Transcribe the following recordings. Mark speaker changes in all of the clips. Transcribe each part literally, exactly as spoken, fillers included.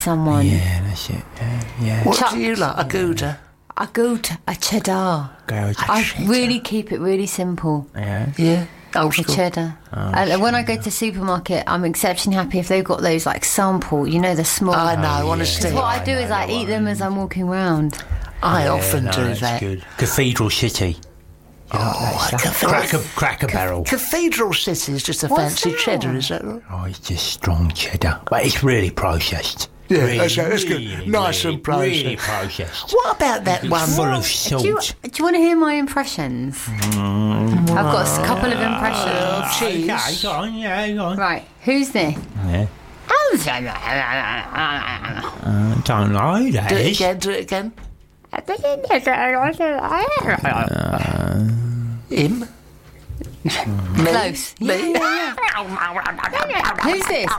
Speaker 1: someone.
Speaker 2: Yeah, that's it. Yeah, yeah.
Speaker 3: What
Speaker 1: Chuck-
Speaker 3: do you like? A Gouda?
Speaker 1: A Gouda, a cheddar.
Speaker 2: Go to
Speaker 1: I
Speaker 3: cheddar.
Speaker 1: really keep it really simple.
Speaker 2: yeah.
Speaker 3: Yeah. Old
Speaker 1: A
Speaker 3: school.
Speaker 1: cheddar. and when I go to the supermarket, I'm exceptionally happy if they've got those like sample, you know, the small.
Speaker 3: I know,
Speaker 2: Oh,
Speaker 3: on a
Speaker 2: yeah.
Speaker 3: stick.
Speaker 1: What I
Speaker 2: I
Speaker 1: do
Speaker 2: know
Speaker 1: is I
Speaker 2: that
Speaker 1: eat
Speaker 2: one,
Speaker 1: them as I'm walking round.
Speaker 3: I
Speaker 2: Yeah,
Speaker 3: often
Speaker 2: no,
Speaker 3: do
Speaker 2: that's
Speaker 3: that.
Speaker 2: Good. Cathedral City. You like
Speaker 3: Oh,
Speaker 2: that stuff?
Speaker 3: Cathedral-
Speaker 2: Cracker, cracker barrel.
Speaker 3: Cathedral City is just a
Speaker 1: What's
Speaker 3: fancy
Speaker 1: that?
Speaker 3: cheddar, is that right?
Speaker 2: Oh, it's just strong cheddar, but it's really processed.
Speaker 3: Yeah,
Speaker 2: really,
Speaker 3: that's- that's good.
Speaker 2: really,
Speaker 3: Nice
Speaker 2: really,
Speaker 3: and processed.
Speaker 2: Really processed.
Speaker 3: What about that
Speaker 2: It's
Speaker 3: one?
Speaker 2: full of
Speaker 1: Do
Speaker 2: salt.
Speaker 1: you, do you want to hear my impressions? I've got a couple of impressions.
Speaker 3: Cheese.
Speaker 2: Okay, go on, yeah, go on.
Speaker 1: Right, who's this?
Speaker 2: Yeah. Uh, don't know that
Speaker 3: Do it
Speaker 2: is.
Speaker 3: again, do it again. Him?
Speaker 1: Close.
Speaker 3: Me?
Speaker 1: Who's this?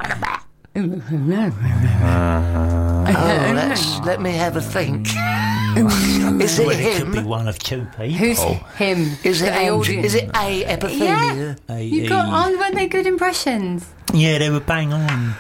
Speaker 3: Oh, let's, let me have a think. Is it
Speaker 2: Well, it could be
Speaker 3: him?
Speaker 2: one of two people.
Speaker 1: Who's him?
Speaker 3: Is it,
Speaker 1: The
Speaker 3: Andrew?
Speaker 1: audience.
Speaker 3: Is it A. Epiphania?
Speaker 1: Yeah.
Speaker 2: A-
Speaker 1: You got
Speaker 2: a-
Speaker 1: on, weren't they good impressions?
Speaker 2: Yeah, they were bang on.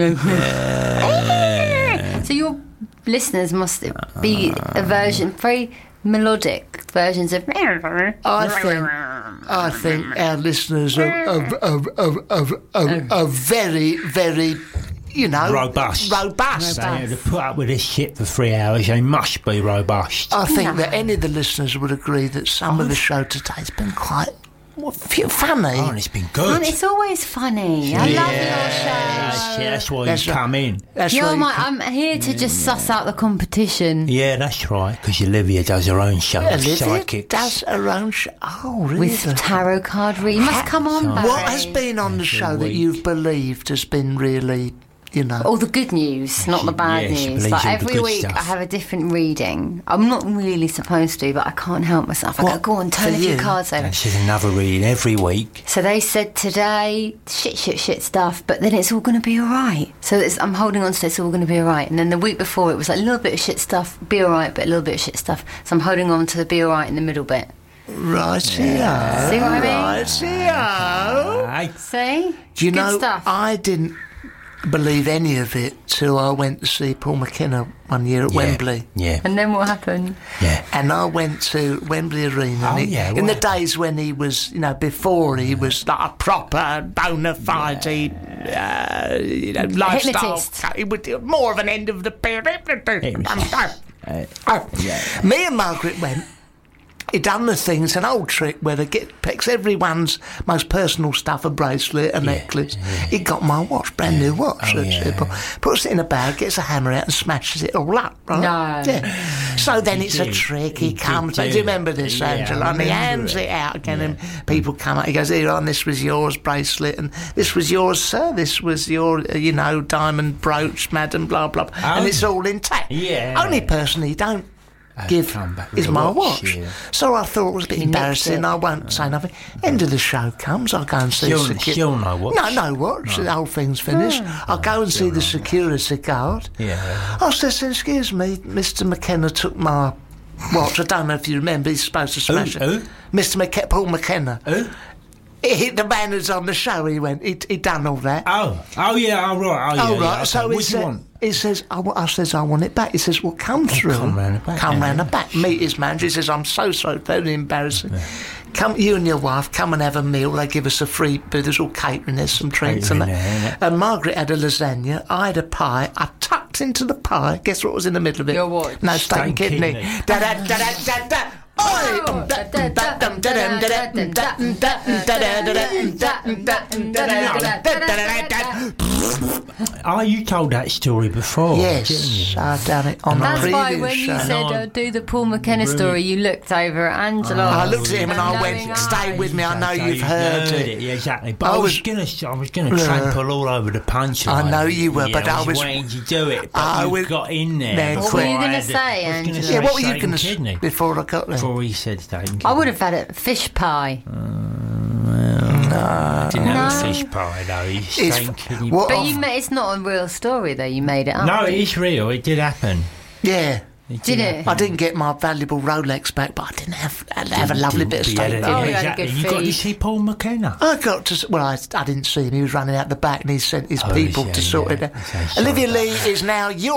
Speaker 1: So your listeners must be a version, very melodic versions of.
Speaker 3: I think I think our listeners are, are, are, are, are, are, are very, very, you know,
Speaker 2: Robust.
Speaker 3: Robust.
Speaker 2: They had to put up with this shit for three hours. They must be robust.
Speaker 3: I think
Speaker 1: No.
Speaker 3: that any of the listeners would agree that some of the show today has been quite well, few- funny.
Speaker 2: Oh, and it's been good.
Speaker 1: And it's always funny. I love your
Speaker 2: That's,
Speaker 1: show.
Speaker 2: yeah, that's why
Speaker 3: That's
Speaker 2: you
Speaker 3: right.
Speaker 2: come in.
Speaker 3: That's
Speaker 1: You're
Speaker 3: why you
Speaker 1: my,
Speaker 3: can-
Speaker 1: I'm here to just suss out the competition
Speaker 2: Yeah, that's right, because Olivia does her own show,
Speaker 3: Olivia
Speaker 2: Psychics.
Speaker 3: does her own show. Oh, really?
Speaker 1: with tarot card reading. You must come on, Barry.
Speaker 3: What has been on the show that
Speaker 2: week.
Speaker 3: you've believed has been really, you know?
Speaker 1: All the good news, not the bad
Speaker 2: Yeah, she
Speaker 1: news.
Speaker 2: believes
Speaker 1: Like
Speaker 2: all the
Speaker 1: every
Speaker 2: good
Speaker 1: week,
Speaker 2: stuff.
Speaker 1: I have a different reading. I'm not really supposed to, but I can't help myself. I
Speaker 3: What,
Speaker 1: go, go on, turn
Speaker 3: for
Speaker 1: a few
Speaker 3: you?
Speaker 1: cards over.
Speaker 2: And she's another reading every week.
Speaker 1: So they said today, shit, shit, shit stuff, but then it's all going to be all right. So it's, I'm holding on to it's all going to be all right. And then the week before, it was like a little bit of shit stuff, be all right, but a little bit of shit stuff. So I'm holding on to the be all right in the middle bit.
Speaker 3: Right-o.
Speaker 1: See what I mean?
Speaker 3: Right-o.
Speaker 2: Hey,
Speaker 1: See?
Speaker 3: Do you
Speaker 1: Good
Speaker 3: know,
Speaker 1: stuff.
Speaker 3: I didn't believe any of it till I went to see Paul McKenna one year at
Speaker 2: yeah,
Speaker 3: Wembley.
Speaker 2: Yeah,
Speaker 1: And then what happened?
Speaker 2: yeah.
Speaker 3: And I went to Wembley Arena.
Speaker 2: Oh,
Speaker 3: and he-
Speaker 2: yeah,
Speaker 3: in the
Speaker 2: right.
Speaker 3: days when he was, you know, before he was like a proper bona fide, uh, you know, lifestyle.
Speaker 1: Hypnotist.
Speaker 3: He was more of an end of the period.
Speaker 2: Hypnotist.
Speaker 3: Oh. Me and Margaret went. He done the thing. It's an old trick where they get picks everyone's most personal stuff, a bracelet, a necklace. He got my watch, brand new watch.
Speaker 2: Oh,
Speaker 3: that's
Speaker 2: yeah.
Speaker 3: it. Puts it in a bag, gets a hammer out and smashes it all up. Right?
Speaker 1: No.
Speaker 3: Yeah. So then
Speaker 2: He
Speaker 3: it's a
Speaker 2: did.
Speaker 3: trick. He,
Speaker 2: He did
Speaker 3: comes.
Speaker 2: do
Speaker 3: Do you remember
Speaker 2: that.
Speaker 3: this,
Speaker 2: Yeah, I
Speaker 3: Angela? And he
Speaker 2: remember
Speaker 3: hands
Speaker 2: it.
Speaker 3: it out again, and people come up. He goes, "Here, on this was yours bracelet, and this was yours, sir. This was your, uh, you know, diamond brooch, madam, blah blah." blah.
Speaker 2: Oh.
Speaker 3: And it's all intact.
Speaker 2: Yeah.
Speaker 3: Only person he don't
Speaker 2: I've
Speaker 3: give
Speaker 2: come back with
Speaker 3: is
Speaker 2: a
Speaker 3: my
Speaker 2: watch,
Speaker 3: watch.
Speaker 2: yeah.
Speaker 3: So I thought it was a bit
Speaker 1: You nicked
Speaker 3: embarrassing.
Speaker 1: it.
Speaker 3: I won't say nothing. End of the show comes. I go and see
Speaker 2: Still-
Speaker 3: the security.
Speaker 2: still no watch?
Speaker 3: No, no watch. The whole thing's finished. I go and see the security guard.
Speaker 2: Yeah.
Speaker 3: I says, "Excuse me, Mister McKenna took my watch. I don't know if you remember. He's supposed to smash
Speaker 2: Who?
Speaker 3: it.
Speaker 2: Who?
Speaker 3: Mister McKenna, Paul McKenna.
Speaker 2: Who?
Speaker 3: He hit the man who's on the show. He went. He he done all that.
Speaker 2: Oh, oh yeah, oh right, oh yeah.
Speaker 3: Oh
Speaker 2: yeah,
Speaker 3: right,
Speaker 2: okay.
Speaker 3: so
Speaker 2: what
Speaker 3: he,
Speaker 2: do you
Speaker 3: said,
Speaker 2: want?
Speaker 3: he says, I, wa- I says, I want it back. He says, well, come through.
Speaker 2: come round the back,
Speaker 3: Come
Speaker 2: yeah.
Speaker 3: round the back. Meet his manager. He says, I'm so sorry, very embarrassing. Come, you and your wife, come and have a meal. They give us a free, but there's all catering, there's some drinks and
Speaker 2: Catering
Speaker 3: that.
Speaker 2: there,
Speaker 3: And Margaret had a lasagna. I had a pie. I tucked into the pie. Guess what was in the middle of it?
Speaker 1: Your what?
Speaker 3: No, steak and
Speaker 2: Steak
Speaker 3: kidney.
Speaker 2: kidney.
Speaker 3: Da da da da da da. Oi! Um, da- dum, da- dum, da- dum, da- da- dum, da- dum, da- dum, da- da- da- da- dum, da- dum, da- dum, da- da- da- da- da- da- da- da-
Speaker 2: Oh, you told that story before, didn't
Speaker 3: Yes,
Speaker 2: you?
Speaker 3: I've done it on
Speaker 1: That's
Speaker 3: the
Speaker 1: why
Speaker 3: previous
Speaker 1: when
Speaker 3: show.
Speaker 1: you said uh, do the Paul McKenna story, you looked over at Angela.
Speaker 3: I looked at him and I
Speaker 1: Knowing
Speaker 3: went,
Speaker 1: eyes.
Speaker 3: "Stay with me. I know
Speaker 2: So
Speaker 3: you've heard it."
Speaker 2: Yeah, exactly. But
Speaker 3: I
Speaker 2: I, was,
Speaker 3: was-
Speaker 2: gonna, I was gonna trample all over the punchline.
Speaker 3: I know you were,
Speaker 2: Yeah,
Speaker 3: but I
Speaker 2: I was
Speaker 3: was-
Speaker 2: waiting to do it. But
Speaker 3: I
Speaker 2: you
Speaker 3: was-
Speaker 2: got in there.
Speaker 3: There,
Speaker 2: before
Speaker 3: quick. What were you
Speaker 2: I
Speaker 1: gonna
Speaker 2: had the-
Speaker 1: say,
Speaker 2: I was gonna
Speaker 1: Angela?
Speaker 2: say
Speaker 3: Yeah, what were you
Speaker 2: steak
Speaker 3: going
Speaker 2: and
Speaker 3: to
Speaker 2: kidney
Speaker 3: say before I got there?
Speaker 2: before he said steak and
Speaker 1: I
Speaker 2: kidney.
Speaker 1: would have had a fish pie.
Speaker 2: I didn't have
Speaker 1: No.
Speaker 2: a fish pie though. It's
Speaker 3: It's-
Speaker 2: steak and kidney.
Speaker 3: what
Speaker 1: But
Speaker 3: I've-
Speaker 1: you ma- it's not a real story, though. You made it up.
Speaker 2: No, it is real. It did happen.
Speaker 3: Yeah.
Speaker 2: It
Speaker 1: Did
Speaker 2: happen.
Speaker 1: it?
Speaker 3: I didn't get my valuable Rolex back, but I didn't have, I have a lovely bit of
Speaker 2: You had
Speaker 3: steak.
Speaker 2: a-
Speaker 1: Oh,
Speaker 2: yeah,
Speaker 1: you had a
Speaker 2: exactly.
Speaker 1: good
Speaker 2: You got to
Speaker 1: feed.
Speaker 2: see Paul McKenna.
Speaker 3: I got to, s- well, I, I didn't see him. He was running out the back and he sent his
Speaker 2: Oh,
Speaker 3: people
Speaker 2: yeah,
Speaker 3: to sort
Speaker 2: yeah.
Speaker 3: it out.
Speaker 2: Okay, sorry
Speaker 3: Olivia
Speaker 2: about
Speaker 3: Lee is now your